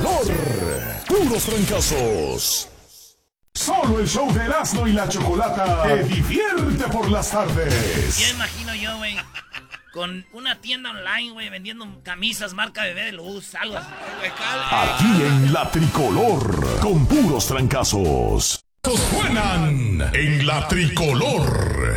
tricolor. Puros trancazos. Solo el show de Erasmo y la Chocolata te divierte por las tardes. Ya imagino yo, güey, con una tienda online, güey, vendiendo camisas marca Bebé de Luz, algo así. Aquí en la tricolor, con puros trancazos. Suenan en la tricolor.